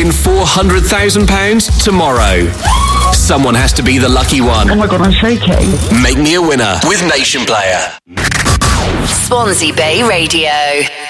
win £400,000 tomorrow. Someone has to be the lucky one. Oh my God, I'm shaking. Make me a winner with Nation Player. Swansea Bay Radio.